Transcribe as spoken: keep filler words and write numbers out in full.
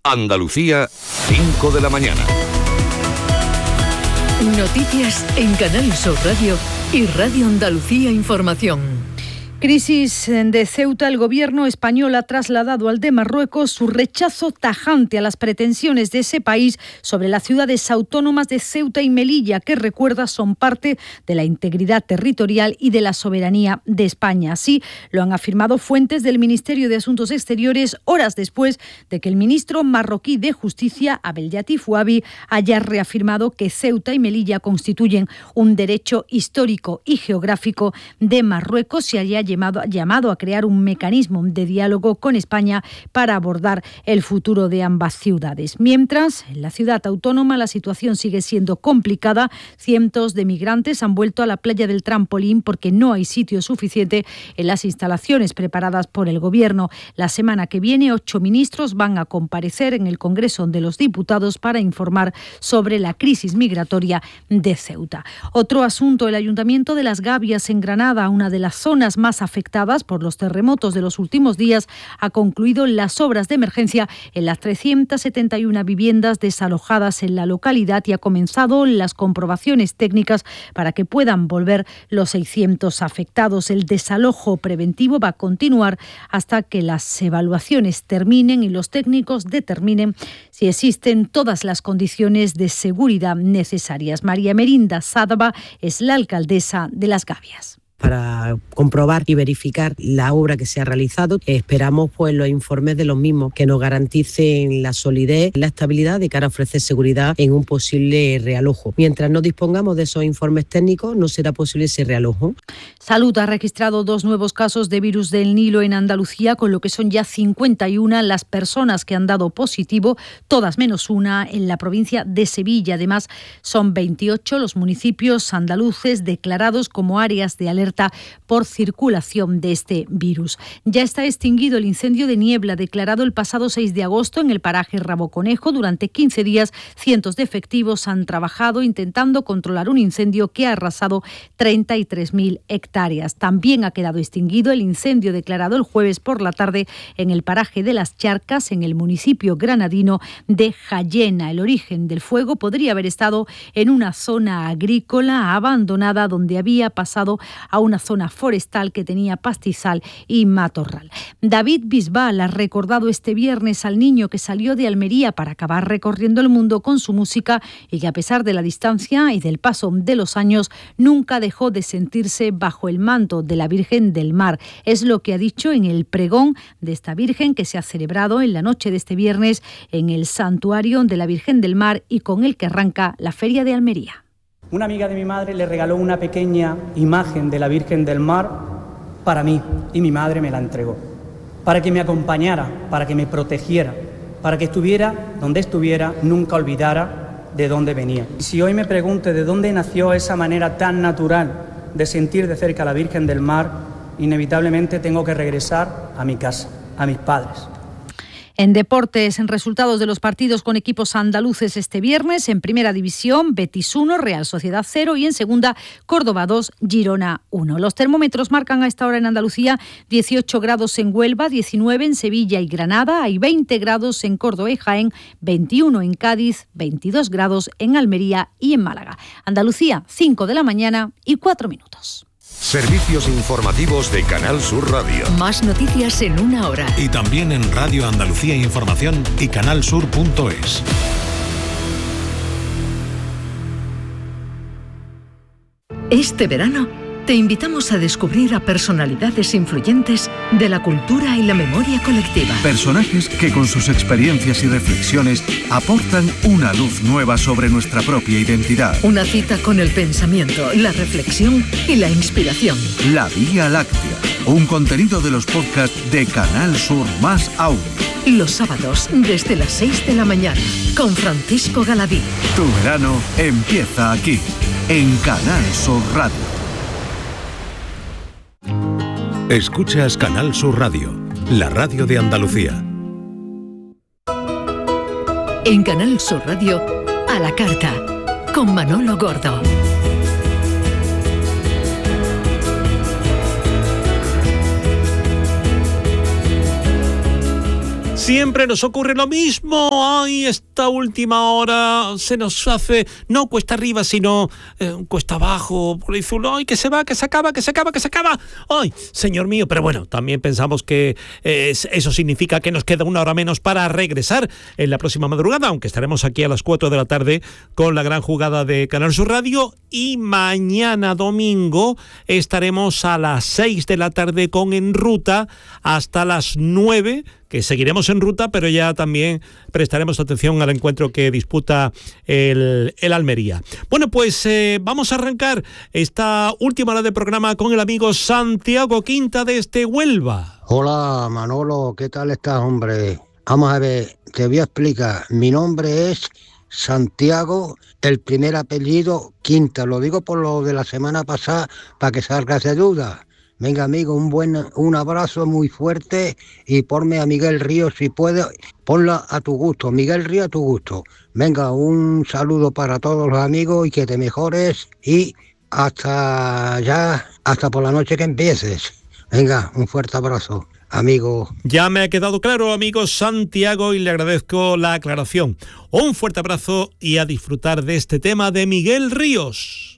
Andalucía, cinco de la mañana. Noticias en Canal Sur Radio y Radio Andalucía Información. Crisis de Ceuta. El gobierno español ha trasladado al de Marruecos su rechazo tajante a las pretensiones de ese país sobre las ciudades autónomas de Ceuta y Melilla, que, recuerda, son parte de la integridad territorial y de la soberanía de España. Así lo han afirmado fuentes del Ministerio de Asuntos Exteriores horas después de que el ministro marroquí de Justicia, Abdel Latif Ouabi, haya reafirmado que Ceuta y Melilla constituyen un derecho histórico y geográfico de Marruecos y haya Llamado, llamado a crear un mecanismo de diálogo con España para abordar el futuro de ambas ciudades. Mientras, en la ciudad autónoma la situación sigue siendo complicada. Cientos de migrantes han vuelto a la playa del Trampolín porque no hay sitio suficiente en las instalaciones preparadas por el gobierno. La semana que viene, ocho ministros van a comparecer en el Congreso de los Diputados para informar sobre la crisis migratoria de Ceuta. Otro asunto: el Ayuntamiento de Las Gavias, en Granada, una de las zonas más afectadas por los terremotos de los últimos días, ha concluido las obras de emergencia en las trescientas setenta y una viviendas desalojadas en la localidad y ha comenzado las comprobaciones técnicas para que puedan volver los seiscientos afectados. El desalojo preventivo va a continuar hasta que las evaluaciones terminen y los técnicos determinen si existen todas las condiciones de seguridad necesarias. María Merinda Sádava es la alcaldesa de Las Gavias. Para comprobar y verificar la obra que se ha realizado, esperamos pues los informes de los mismos que nos garanticen la solidez, la estabilidad de cara a ofrecer seguridad en un posible realojo. Mientras no dispongamos de esos informes técnicos, no será posible ese realojo. Salud ha registrado dos nuevos casos de virus del Nilo en Andalucía, con lo que son ya cincuenta y una las personas que han dado positivo, todas menos una en la provincia de Sevilla. Además, son veintiocho los municipios andaluces declarados como áreas de alerta por circulación de este virus. Ya está extinguido el incendio de niebla declarado el pasado seis de agosto en el paraje Raboconejo. Durante quince días, cientos de efectivos han trabajado intentando controlar un incendio que ha arrasado treinta y tres mil hectáreas. También ha quedado extinguido el incendio declarado el jueves por la tarde en el paraje de Las Charcas, en el municipio granadino de Jayena. El origen del fuego podría haber estado en una zona agrícola abandonada donde había pasado a una zona forestal que tenía pastizal y matorral. David Bisbal ha recordado este viernes al niño que salió de Almería para acabar recorriendo el mundo con su música y que, a pesar de la distancia y del paso de los años, nunca dejó de sentirse bajo el manto de la Virgen del Mar. Es lo que ha dicho en el pregón de esta Virgen que se ha celebrado en la noche de este viernes en el Santuario de la Virgen del Mar y con el que arranca la Feria de Almería. Una amiga de mi madre le regaló una pequeña imagen de la Virgen del Mar para mí y mi madre me la entregó, para que me acompañara, para que me protegiera, para que estuviera donde estuviera, nunca olvidara de dónde venía. Y si hoy me pregunto de dónde nació esa manera tan natural de sentir de cerca a la Virgen del Mar, inevitablemente tengo que regresar a mi casa, a mis padres. En deportes, en resultados de los partidos con equipos andaluces este viernes: en Primera División, Betis uno, Real Sociedad cero y en Segunda, Córdoba dos, Girona uno. Los termómetros marcan a esta hora en Andalucía dieciocho grados en Huelva, diecinueve en Sevilla y Granada, hay veinte grados en Córdoba y Jaén, veintiuno en Cádiz, veintidós grados en Almería y en Málaga. Andalucía, cinco de la mañana y cuatro minutos. Servicios informativos de Canal Sur Radio. Más noticias en una hora. Y también en Radio Andalucía Información y canalsur punto es. Este verano te invitamos a descubrir a personalidades influyentes de la cultura y la memoria colectiva. Personajes que con sus experiencias y reflexiones aportan una luz nueva sobre nuestra propia identidad. Una cita con el pensamiento, la reflexión y la inspiración. La Vía Láctea, un contenido de los podcasts de Canal Sur más Audio. Los sábados desde las seis de la mañana con Francisco Galadí. Tu verano empieza aquí, en Canal Sur Radio. Escuchas Canal Sur Radio, la radio de Andalucía. En Canal Sur Radio, a la carta, con Manolo Gordo. Siempre nos ocurre lo mismo. Ay, esta última hora se nos hace no cuesta arriba, sino eh, cuesta abajo. Dice uno, ay, que se va, que se acaba, que se acaba, que se acaba. Ay, señor mío. Pero bueno, también pensamos que eh, eso significa que nos queda una hora menos para regresar en la próxima madrugada, aunque estaremos aquí a las cuatro de la tarde con la gran jugada de Canal Sur Radio, y mañana domingo estaremos a las seis de la tarde con En Ruta hasta las nueve, que seguiremos en ruta, pero ya también prestaremos atención al encuentro que disputa el, el Almería. Bueno, pues eh, vamos a arrancar esta última hora de programa con el amigo Santiago Quinta desde Huelva. Hola Manolo, ¿qué tal estás, hombre? Vamos a ver, te voy a explicar. Mi nombre es Santiago, el primer apellido Quinta. Lo digo por lo de la semana pasada para que salgas de duda. Venga, amigo, un buen un abrazo muy fuerte y ponme a Miguel Ríos si puedes, ponla a tu gusto, Miguel Ríos a tu gusto. Venga, un saludo para todos los amigos y que te mejores y hasta ya, hasta por la noche que empieces. Venga, un fuerte abrazo, amigo. Ya me ha quedado claro, amigo Santiago, y le agradezco la aclaración. Un fuerte abrazo y a disfrutar de este tema de Miguel Ríos.